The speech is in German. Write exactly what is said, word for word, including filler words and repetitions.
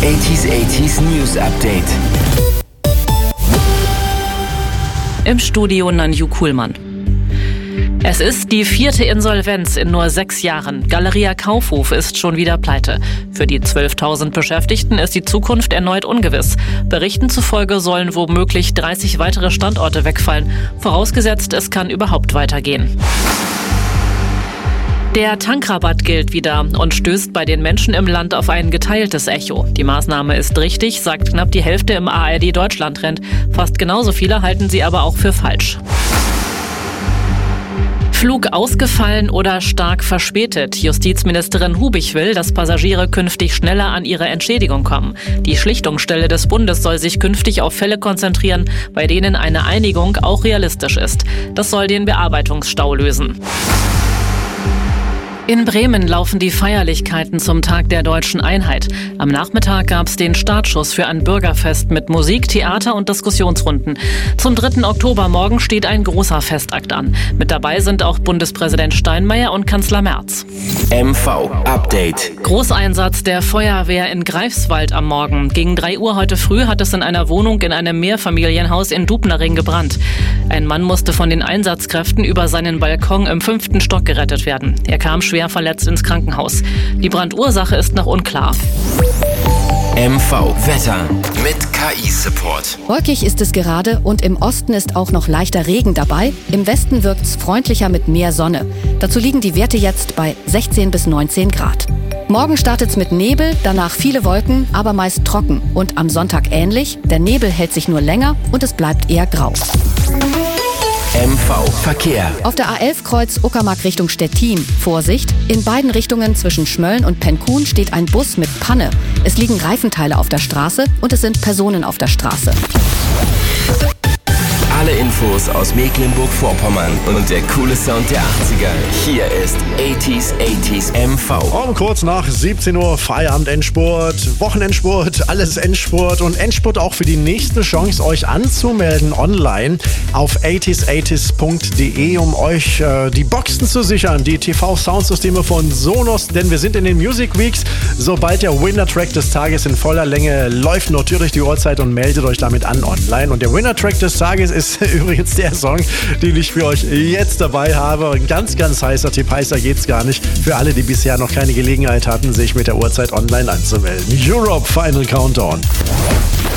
achtziger achtziger News Update. Im Studio Nanju Kuhlmann. Es ist die vierte Insolvenz in nur sechs Jahren. Galeria Kaufhof ist schon wieder pleite. Für die zwölftausend Beschäftigten ist die Zukunft erneut ungewiss. Berichten zufolge sollen womöglich dreißig weitere Standorte wegfallen. Vorausgesetzt, es kann überhaupt weitergehen. Der Tankrabatt gilt wieder und stößt bei den Menschen im Land auf ein geteiltes Echo. Die Maßnahme ist richtig, sagt knapp die Hälfte im A R D Deutschland-Trend. Fast genauso viele halten sie aber auch für falsch. Flug ausgefallen oder stark verspätet. Justizministerin Hubich will, dass Passagiere künftig schneller an ihre Entschädigung kommen. Die Schlichtungsstelle des Bundes soll sich künftig auf Fälle konzentrieren, bei denen eine Einigung auch realistisch ist. Das soll den Bearbeitungsstau lösen. In Bremen laufen die Feierlichkeiten zum Tag der Deutschen Einheit. Am Nachmittag gab es den Startschuss für ein Bürgerfest mit Musik, Theater und Diskussionsrunden. Zum dritten Oktober morgen steht ein großer Festakt an. Mit dabei sind auch Bundespräsident Steinmeier und Kanzler Merz. M V Update. Großeinsatz der Feuerwehr in Greifswald am Morgen. Gegen drei Uhr heute früh hat es in einer Wohnung in einem Mehrfamilienhaus in Dubnering gebrannt. Ein Mann musste von den Einsatzkräften über seinen Balkon im fünften Stock gerettet werden. Er kam schwer verletzt ins Krankenhaus. Die Brandursache ist noch unklar. M V Wetter mit K I-Support. Wolkig ist es gerade und im Osten ist auch noch leichter Regen dabei. Im Westen wirkt's freundlicher mit mehr Sonne. Dazu liegen die Werte jetzt bei sechzehn bis neunzehn Grad. Morgen startet's mit Nebel, danach viele Wolken, aber meist trocken. Und am Sonntag ähnlich. Der Nebel hält sich nur länger und es bleibt eher grau. M V Verkehr. Auf der A elf Kreuz Uckermark Richtung Stettin. Vorsicht! In beiden Richtungen zwischen Schmölln und Penkun steht ein Bus mit Panne. Es liegen Reifenteile auf der Straße und es sind Personen auf der Straße. Alle Infos aus Mecklenburg-Vorpommern und der coole Sound der achtziger. Hier ist achtziger achtziger M V. Um kurz nach siebzehn Uhr Feierabend, Endspurt, Wochenendspurt, alles Endspurt und Endspurt auch für die nächste Chance, euch anzumelden online auf achtziger achtziger punkt de, um euch äh, die Boxen zu sichern, die T V-Soundsysteme von Sonos, denn wir sind in den Music Weeks. Sobald der Winner-Track des Tages in voller Länge läuft, notiert euch die Uhrzeit und meldet euch damit an online. Und der Winner-Track des Tages ist übrigens der Song, den ich für euch jetzt dabei habe. Ein ganz, ganz heißer Tipp, heißer geht's gar nicht. Für alle, die bisher noch keine Gelegenheit hatten, sich mit der Uhrzeit online anzumelden. Europe Final Countdown.